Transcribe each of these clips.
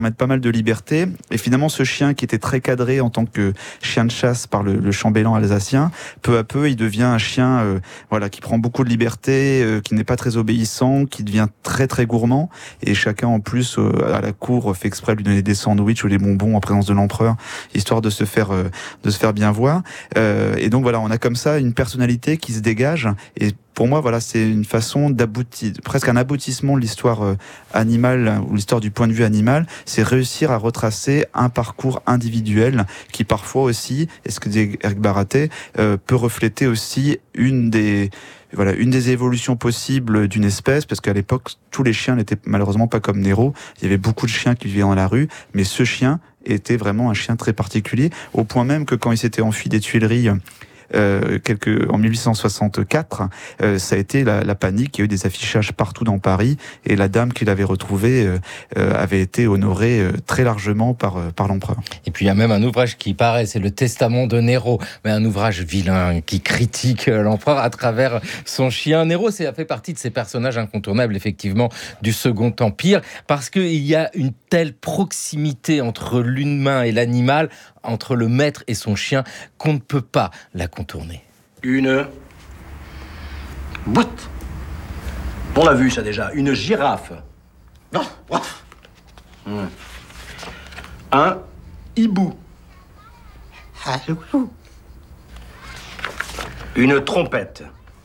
mettre pas mal de liberté. Et finalement, ce chien qui était très cadré en tant que chien de chasse par le chambellan alsacien, peu à peu, il devient un chien qui prend beaucoup de liberté, qui n'est pas très obéissant, qui devient très très gourmand. Et chacun, en plus, à la cour, fait exprès de lui donner des sandwichs ou des bonbons en présence de l'empereur, histoire de se faire bien voir. Et donc voilà, on a comme ça une personnalité qui se dégage. Et pour moi, voilà, c'est une façon d'aboutir, presque un aboutissement de l'histoire animale ou l'histoire du point de vue animal. C'est réussir à retracer un parcours individuel qui parfois aussi, et ce que dit Éric Baraté, peut refléter aussi une des évolutions possibles d'une espèce, parce qu'à l'époque, tous les chiens n'étaient malheureusement pas comme Nero. Il y avait beaucoup de chiens qui vivaient dans la rue, mais ce chien était vraiment un chien très particulier, au point même que quand il s'était enfui des Tuileries en 1864, ça a été la panique. Il y a eu des affichages partout dans Paris, et la dame qui l'avait retrouvé avait été honorée très largement par l'empereur. Et puis il y a même un ouvrage qui paraît, c'est le Testament de Nero, mais un ouvrage vilain qui critique l'empereur à travers son chien. Nero, ça fait partie de ces personnages incontournables, effectivement, du Second Empire, parce qu'il y a une telle proximité entre l'humain et l'animal, entre le maître et son chien, qu'on ne peut pas la contourner. Une boîte. On l'a vu ça déjà. Une girafe. Non. Un hibou. Une trompette.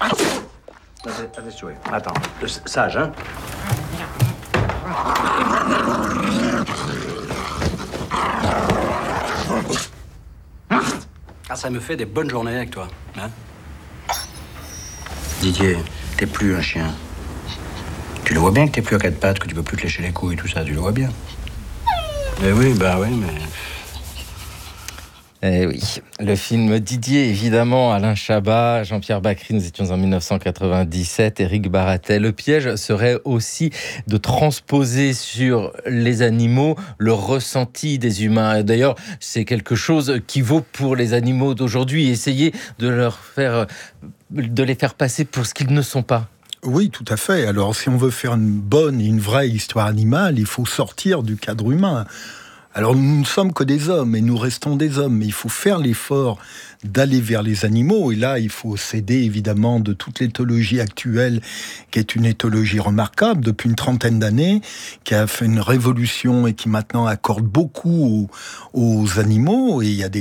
Attends, sage, hein. Ah, ça me fait des bonnes journées avec toi, hein. Didier, t'es plus un chien. Tu le vois bien que t'es plus à quatre pattes, que tu peux plus te lécher les couilles et tout ça, tu le vois bien. Eh oui, mais... Eh oui, le film Didier, évidemment, Alain Chabat, Jean-Pierre Bacry, nous étions en 1997, Éric Baratet. Le piège serait aussi de transposer sur les animaux le ressenti des humains. D'ailleurs, c'est quelque chose qui vaut pour les animaux d'aujourd'hui. Essayer de les faire passer pour ce qu'ils ne sont pas. Oui, tout à fait. Alors, si on veut faire une bonne et une vraie histoire animale, il faut sortir du cadre humain. Alors, nous ne sommes que des hommes et nous restons des hommes, mais il faut faire l'effort d'aller vers les animaux. Et là, il faut s'aider évidemment de toute l'éthologie actuelle, qui est une éthologie remarquable depuis une trentaine d'années, qui a fait une révolution et qui maintenant accorde beaucoup aux animaux.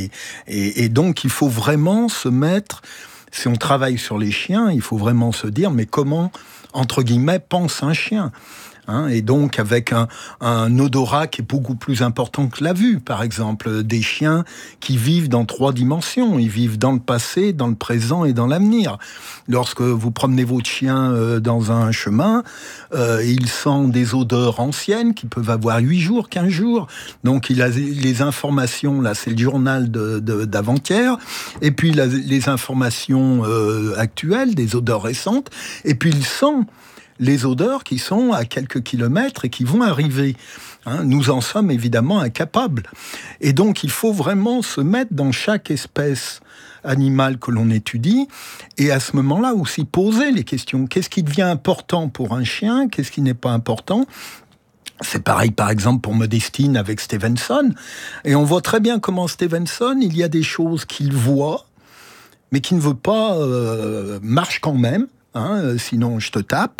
Et donc, il faut vraiment se mettre... Si on travaille sur les chiens, il faut vraiment se dire, mais comment, entre guillemets, pense un chien ? Et donc avec un odorat qui est beaucoup plus important que la vue, par exemple. Des chiens qui vivent dans 3 dimensions. Ils vivent dans le passé, dans le présent et dans l'avenir. Lorsque vous promenez votre chien dans un chemin, il sent des odeurs anciennes qui peuvent avoir 8 jours, 15 jours. Donc il a les informations, là c'est le journal d'avant-hier, et puis les informations actuelles, des odeurs récentes, et puis il sent les odeurs qui sont à quelques kilomètres et qui vont arriver. Nous en sommes évidemment incapables. Et donc, il faut vraiment se mettre dans chaque espèce animale que l'on étudie et à ce moment-là aussi poser les questions. Qu'est-ce qui devient important pour un chien ? Qu'est-ce qui n'est pas important ? C'est pareil, par exemple, pour Modestine avec Stevenson. Et on voit très bien comment Stevenson, il y a des choses qu'il voit, mais qui ne veut pas marche quand même. Sinon je te tape.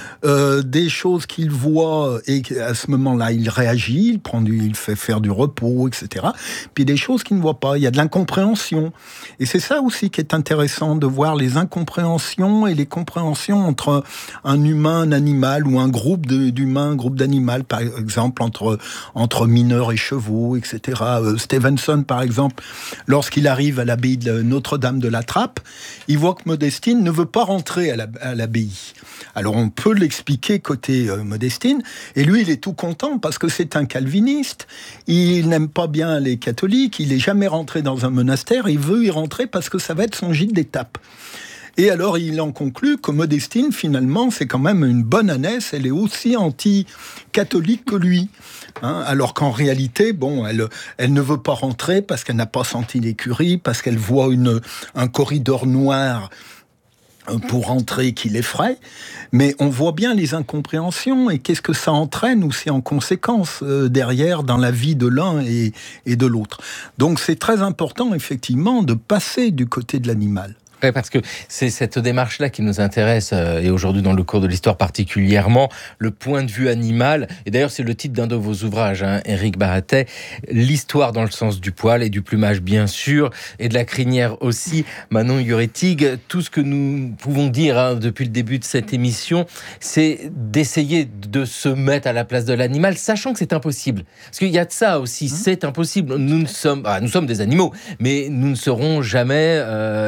Des choses qu'il voit et à ce moment-là il réagit, il fait faire du repos, etc. Puis des choses qu'il ne voit pas. Il y a de l'incompréhension. Et c'est ça aussi qui est intéressant, de voir les incompréhensions et les compréhensions entre un humain, un animal, ou un groupe d'humains, un groupe d'animaux, par exemple entre mineurs et chevaux, etc. Stevenson, par exemple, lorsqu'il arrive à l'abbaye de Notre-Dame de la Trappe, il voit que Modestine ne veut pas rentrer à l'abbaye. Alors on peut l'expliquer côté Modestine, et lui il est tout content parce que c'est un calviniste, il n'aime pas bien les catholiques, il n'est jamais rentré dans un monastère, il veut y rentrer parce que ça va être son gîte d'étape. Et alors il en conclut que Modestine finalement c'est quand même une bonne ânesse, elle est aussi anti-catholique que lui. Alors qu'en réalité, elle ne veut pas rentrer parce qu'elle n'a pas senti l'écurie, parce qu'elle voit un corridor noir pour rentrer qui l'effraie, mais on voit bien les incompréhensions et qu'est-ce que ça entraîne aussi en conséquence derrière dans la vie de l'un et de l'autre. Donc c'est très important effectivement de passer du côté de l'animal. Ouais, parce que c'est cette démarche-là qui nous intéresse, et aujourd'hui dans le cours de l'histoire particulièrement, le point de vue animal. Et d'ailleurs, c'est le titre d'un de vos ouvrages, Éric Baratet, l'histoire dans le sens du poil et du plumage, bien sûr, et de la crinière aussi. Manon Yuré-Tigue, tout ce que nous pouvons dire depuis le début de cette émission, c'est d'essayer de se mettre à la place de l'animal, sachant que c'est impossible. Parce qu'il y a de ça aussi, c'est impossible. Nous sommes des animaux, mais nous ne serons jamais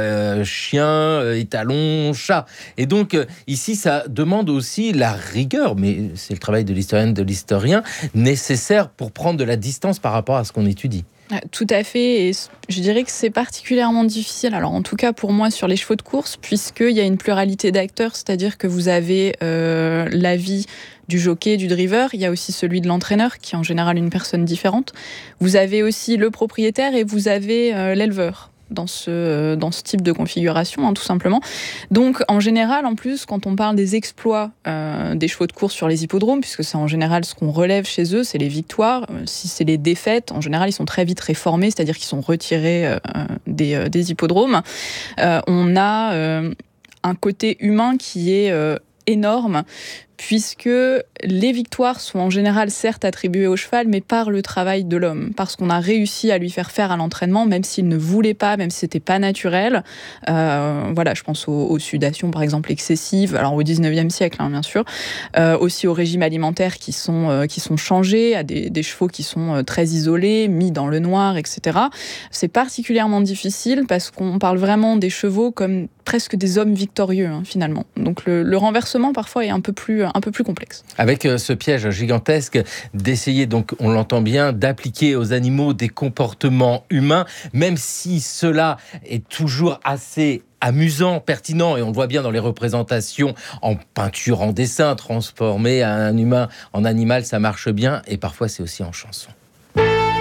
chien, étalon, chat. Et donc, ici, ça demande aussi la rigueur, mais c'est le travail de l'historienne, de l'historien, nécessaire pour prendre de la distance par rapport à ce qu'on étudie. Tout à fait, et je dirais que c'est particulièrement difficile, alors en tout cas pour moi sur les chevaux de course, puisqu'il y a une pluralité d'acteurs, c'est-à-dire que vous avez l'avis du jockey, du driver, il y a aussi celui de l'entraîneur, qui est en général une personne différente. Vous avez aussi le propriétaire et vous avez l'éleveur dans ce type de configuration, tout simplement. Donc, en général, en plus, quand on parle des exploits des chevaux de course sur les hippodromes, puisque c'est en général ce qu'on relève chez eux, c'est les victoires. Si c'est les défaites, en général, ils sont très vite réformés, c'est-à-dire qu'ils sont retirés des hippodromes. On a un côté humain qui est énorme, puisque les victoires sont en général certes attribuées au cheval, mais par le travail de l'homme, parce qu'on a réussi à lui faire faire à l'entraînement, même s'il ne voulait pas, même si c'était pas naturel. Voilà, je pense aux sudations, par exemple, excessives, alors au 19e siècle, bien sûr, aussi aux régimes alimentaires qui sont changés, à des chevaux qui sont très isolés, mis dans le noir, etc. C'est particulièrement difficile parce qu'on parle vraiment des chevaux comme presque des hommes victorieux, finalement. Donc le renversement, parfois, est un peu plus complexe. Avec ce piège gigantesque d'essayer, donc on l'entend bien, d'appliquer aux animaux des comportements humains, même si cela est toujours assez amusant, pertinent, et on le voit bien dans les représentations en peinture, en dessin, transformer un humain en animal, ça marche bien, et parfois c'est aussi en chanson.